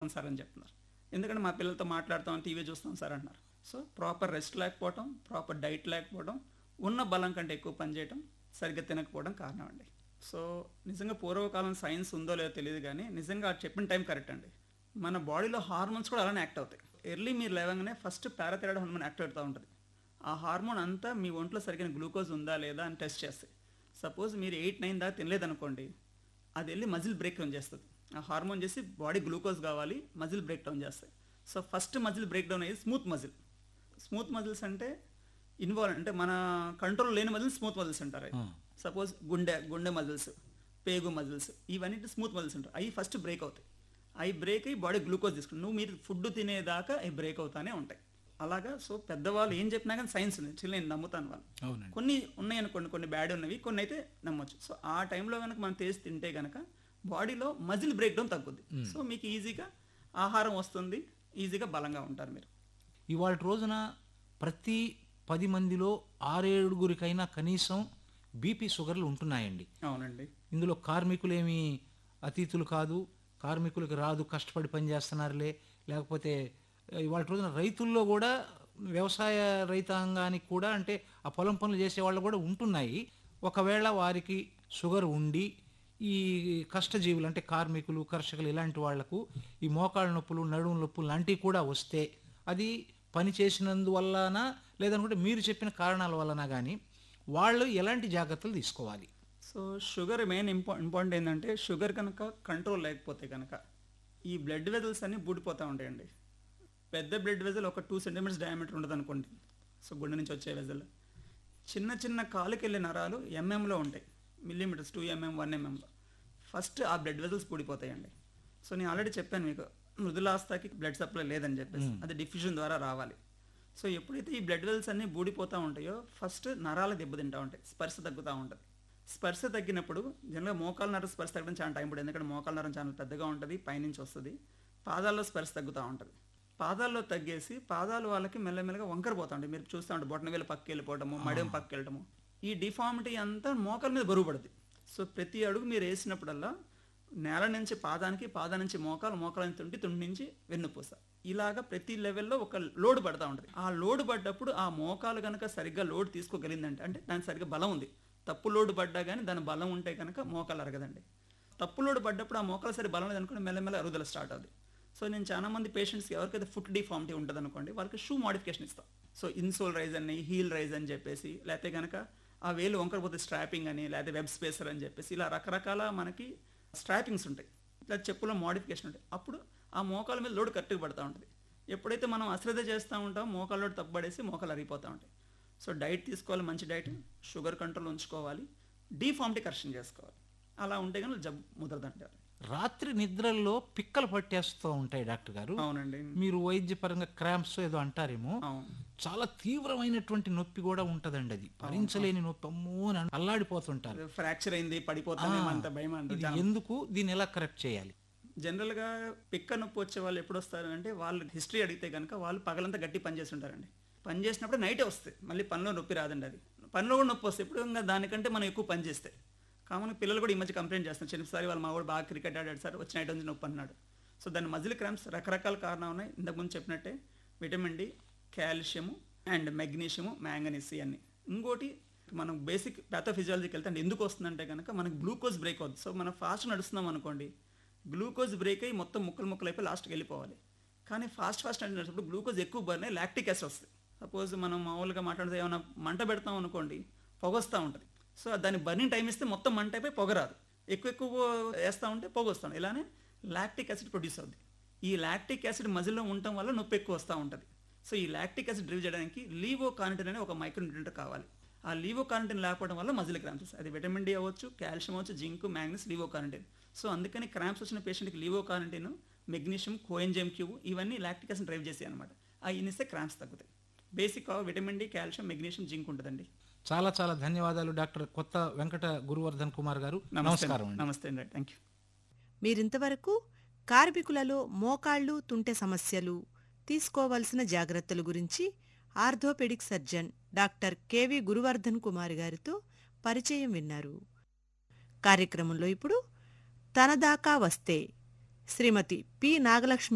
చెప్పను సార్ అని చెప్తున్నారు. ఎందుకంటే మా పిల్లలతో మాట్లాడతాం, టీవీ చూస్తాం సార్ అంటున్నారు. సో ప్రాపర్ రెస్ట్ లేకపోవడం, ప్రాపర్ డైట్ లేకపోవడం, ఉన్న బలం కంటే ఎక్కువ పని చేయడం, సరిగ్గా తినకపోవడం కారణం అండి. సో నిజంగా పూర్వకాలం సైన్స్ ఉందో లేదో తెలియదు కానీ నిజంగా చెప్పిన టైం కరెక్ట్ అండి. మన బాడీలో హార్మోన్స్ కూడా అలానే యాక్ట్ అవుతాయి. ఎర్లీ మీరు లేవగానే ఫస్ట్ పారాథైరాయిడ్ హార్మోన్ యాక్ట్ అవుతూ ఉంటుంది. ఆ హార్మోన్ అంతా మీ ఒంట్లో సరిగ్గా గ్లూకోజ్ ఉందా లేదా అని టెస్ట్ చేస్తాయి. సపోజ్ మీరు 8-9 దాకా తినలేదనుకోండి, అది వెళ్ళి మజిల్ బ్రేక్ డౌన్ చేస్తుంది. ఆ హార్మోన్ చేసి బాడీ గ్లూకోజ్ కావాలి, మజిల్ బ్రేక్ డౌన్ చేస్తాయి. So first muscle break down అయ్యేది స్మూత్ మజిల్. స్మూత్ మజిల్స్ అంటే ఇన్వాల్వ్ అంటే మన కంట్రోల్ లేని మజిల్స్ స్మూత్ మజిల్స్ అంటారు. సపోజ్ గుండె మజిల్స్, పేగు మజిల్స్, ఇవన్నీ స్మూత్ మజిల్స్ ఉంటాయి. అవి ఫస్ట్ బ్రేక్ అవుతాయి. అవి బ్రేక్ అయ్యి బాడీ గ్లూకోజ్ తీసుకుంటాం. మీరు ఫుడ్ తినేదాకా అవి బ్రేక్ అవుతానే ఉంటాయి. అలాగా. సో పెద్దవాళ్ళు ఏం చెప్పినా కానీ సైన్స్ ఉంది, చిన్న నేను నమ్ముతాను వాళ్ళు. కొన్ని ఉన్నాయనుకోండి, కొన్ని బ్యాడ్ ఉన్నవి, కొన్ని అయితే నమ్మొచ్చు. సో ఆ టైంలో కనుక మనం టేస్ట్ తింటే కనుక బాడీలో మజిల్ బ్రేక్ డౌన్ తగ్గుద్ది. సో మీకు ఈజీగా ఆహారం వస్తుంది, ఈజీగా బలంగా ఉంటారు మీరు. ఇవాళ రోజున ప్రతి 10 మందిలో 6-7 కనీసం బీపీ షుగర్లు ఉంటున్నాయండి. అవునండి. ఇందులో కార్మికులేమి అతీతులు కాదు, కార్మికులకు రాదు, కష్టపడి పని చేస్తున్నారులే. లేకపోతే ఇవాళ రోజున రైతుల్లో కూడా, వ్యవసాయ రైతాంగానికి కూడా, అంటే ఆ పొలం పనులు చేసే వాళ్ళు కూడా ఉంటున్నాయి. ఒకవేళ వారికి షుగర్ ఉండి ఈ కష్టజీవులు అంటే కార్మికులు, కర్షకులు ఇలాంటి వాళ్లకు ఈ మోకాళ్ళ నొప్పులు, నడుము నొప్పులు లాంటివి కూడా వస్తే అది పని చేసినందువల్లనా లేదనుకుంటే మీరు చెప్పిన కారణాల వలన కానీ వాళ్ళు ఎలాంటి జాగ్రత్తలు తీసుకోవాలి? సో షుగర్ మెయిన్ ఇంపార్టెంట్ ఏంటంటే, షుగర్ కనుక కంట్రోల్ లేకపోతే కనుక ఈ బ్లడ్ వెజల్స్ అన్నీ బూడిపోతూ ఉంటాయండి. పెద్ద బ్లడ్ వెజల్ ఒక 2 సెంటీమీటర్స్ డయామీటర్ ఉంటుంది అనుకోండి. సో గుండె నుంచి వచ్చే వెజల్. చిన్న చిన్న కాలుకి వెళ్ళే నరాలు ఎంఎంలో ఉంటాయి, మిల్లీమీటర్స్, 2 mm 1 mmలో. ఫస్ట్ ఆ బ్లడ్ వెజల్స్ బూడిపోతాయండి. సో నేను ఆల్రెడీ చెప్పాను మీకు, మృదులాస్థకి బ్లడ్ సప్లై లేదని చెప్పేసి, అది డిఫ్యూజన్ ద్వారా రావాలి. సో ఎప్పుడైతే ఈ బ్లడ్ వెజల్స్ అన్నీ బూడిపోతూ ఉంటాయో ఫస్ట్ నరాలు దెబ్బతింటూ ఉంటాయి, స్పర్శ తగ్గుతూ ఉంటుంది. స్పర్శ తగ్గినప్పుడు జనరల్గా మోకాల నరం స్పర్శ తగ్గడం చాలా టైం పడుతుంది, ఎందుకంటే మోకాల నరం చాలా పెద్దగా ఉంటుంది, పైనుంచి వస్తుంది. పాదాల్లో స్పర్శ తగ్గుతూ ఉంటుంది. పాదాల్లో తగ్గేసి పాదాలు వాళ్ళకి మెల్లమెల్లగా వంకరపోతూ ఉంటాయి. మీరు చూస్తూ ఉంటారు బొట్టనవేలు పక్కకి వెళ్ళిపోవడము, మడెం పక్కకి వెళ్ళడము. ఈ డిఫార్మిటీ అంతా మోకాల మీద బరువు పడుతుంది. సో ప్రతి అడుగు మీరు వేసినప్పుడల్లా నేల నుంచి పాదానికి, పాదం నుంచి మోకాల నుంచి తుంటి నుంచి వెన్నుపూస, ఇలాగా ప్రతి లెవెల్లో ఒక లోడ్ పడుతూ ఉంటుంది. ఆ లోడ్ పడ్డప్పుడు ఆ మోకాలు కనుక సరిగ్గా లోడ్ తీసుకోగలిగిందంటే, అంటే దానికి సరిగ్గా బలం ఉంది. తప్పు లోడ్ పడ్డా కానీ దాని బలం ఉంటే కనుక మోకాలు అరగదండి. తప్పు లోడ్ పడ్డప్పుడు ఆ మోకాలు సరి బలం లేదనుకోండి, మెల్లమెల్ల అరుగుదల స్టార్ట్ అవుతుంది. సో నేను చాలా మంది పేషెంట్స్కి ఎవరికైతే ఫుట్ డిఫార్మిటీ ఉంటుంది అనుకోండి, వాళ్ళకి షూ మోడిఫికేషన్ ఇస్తాం. సో ఇన్సోల్ రైజ్ అని, హీల్ రైజ్ అని చెప్పేసి, లేకపోతే కనుక ఆ వేలు వంకరపోతే స్ట్రాపింగ్ అని, లేకపోతే వెబ్ స్పేసర్ అని చెప్పేసి, ఇలా రకరకాల మనకి స్ట్రాపింగ్స్ ఉంటాయి, ఇలా చెప్పులో మోడిఫికేషన్ ఉంటాయి. అప్పుడు ఆ మోకాల మీద లోడ్ కరెక్ట్గా పడుతూ ఉంటుంది. ఎప్పుడైతే మనం అశ్రద్ధ చేస్తూ ఉంటామో మోకాల లోడ్ తప్పబడేసి మోకాలు అరిగిపోతూ ఉంటాయి. సో డైట్ తీసుకోవాలి, మంచి డైట్, షుగర్ కంట్రోల్ ఉంచుకోవాలి, డిఫార్మిటీ కరెక్షన్ చేసుకోవాలి. అలా ఉంటే కానీ జబ్బు ముదరదంటారు. రాత్రి నిద్రల్లో పిక్కలు పట్టేస్తూ ఉంటాయి డాక్టర్ గారు. అవునండి. మీరు వైద్యపరంగా క్రాంప్స్ ఏదో అంటారేమో, అవును. చాలా తీవ్రమైనటువంటి నొప్పి కూడా ఉంటదండి. అది భరించలేని నొప్పి, అమ్మో అని అల్లాడిపోతుంటారు. ఫ్రాక్చర్ అయింది, పడిపోతామే అంత భయం ఇది ఎందుకు, దీన్ని ఎలా కరెక్ట్ చేయాలి? జనరల్గా పిక్క నొప్పి వచ్చే వాళ్ళు ఎప్పుడు వస్తారు అంటే, వాళ్ళు హిస్టరీ అడిగితే కనుక వాళ్ళు పగలంతా గట్టి పని చేస్తుంటారండి. పని చేసినప్పుడు నైటే వస్తాయి, మళ్ళీ పనిలో నొప్పి రాదండి. అది పనిలో కూడా నొప్పి వస్తాయి. ఇప్పుడు ఇంకా దానికంటే మనం ఎక్కువ పని చేస్తే, కామన్ పిల్లలు కూడా ఈ మధ్య కంప్లైంట్ చేస్తున్నారు. చిన్నసారి వాళ్ళ మా కూడా బాగా క్రికెట్ ఆడాడు సార్, వచ్చిన ఐటమ్ నుంచి నొప్పి అన్నాడు. సో దాని మజిల్ క్రాంప్స్ రకరకాల కారణాలు ఉన్నాయి. ఇంతకుముందు చెప్పినట్టే vitamin D, calcium and magnesium, manganese అన్ని. ఇంకోటి మనం బేసిక్ ప్యాథోఫిజియాలజీకి వెళ్తే అంటే ఎందుకు వస్తుందంటే కనుక మనకు గ్లూకోజ్ బ్రేక్ అవుతుంది. సో మనం ఫాస్ట్ నడుస్తున్నాం అనుకోండి, గ్లూకోజ్ బ్రేక్ అయ్యి మొత్తం ముక్కలు అయిపోయి లాస్ట్కి వెళ్ళిపోవాలి. కానీ ఫాస్ట్ నడిచినప్పుడు గ్లూకోజ్ ఎక్కువ బర్న్ అయ్యి లాక్టిక్ యాసిడ్ వస్తుంది. సపోజ్ మనం మామూలుగా మాట్లాడితే ఏమైనా మంట పెడతాం అనుకోండి, పొగ వస్తూ ఉంటుంది. సో దాన్ని బర్నింగ్ టైం ఇస్తే మొత్తం మంట అయిపోయి పొగ రాదు, ఎక్కువ వేస్తూ ఉంటే పొగ వస్తుంది. ఇలానే లాక్టిక్ యాసిడ్ ప్రొడ్యూస్ అవుతుంది. ఈ లాక్టిక్ యాసిడ్ మజిల్లో ఉండటం వల్ల నొప్పి ఎక్కువ వస్తూ ఉంటుంది. సో ఈ లాక్టిక్ యాసిడ్ డ్రైవ్ చేయడానికి లీవోకార్నిటిన్ అనే ఒక మైక్రోన్యూట్రియంట్ కావాలి. ఆ లీవోకార్నిటిన్ లేకపోవడం వల్ల మజిల్ క్రాంప్స్, అది విటమిన్ డి అవ్వచ్చు, కాల్షియం అవ్వచ్చు, జింక్, మ్యాంగనీస్, లీవోకార్నిటిన్. సో అందుకని క్రాంప్స్ వచ్చిన పేషెంట్కి లీవోకార్నిటిన్, మెగ్నీషియం, కోఎంజైమ్ క్యూబ్ ఇవన్నీ లాక్టిక్ యాసిడ్ డ్రైవ్ చేసాయి అనమాట. అవి ఇస్తే క్రాంప్స్ తగ్గుతాయి. Basic vitamin D, calcium, magnesium, zinc ఉంటుందండి. చాలా చాలా ధన్యవాదాలు డాక్టర్ కొత్త వెంకట గురువర్ధన్ కుమార్ గారు. నమస్కారం. నమస్తే అండి. Thank you. మీరింతవరకు కార్మికులలో మోకాళ్ళు, తుంటె సమస్యలు, తీసుకోవలసిన జాగ్రత్తల గురించి orthopaedic surgeon doctor KV Guruvardhan Kumar గారితో పరిచయం విన్నారు. కార్యక్రమంలో ఇప్పుడు తనదాకా వస్తే శ్రీమతి పి. నాగలక్ష్మి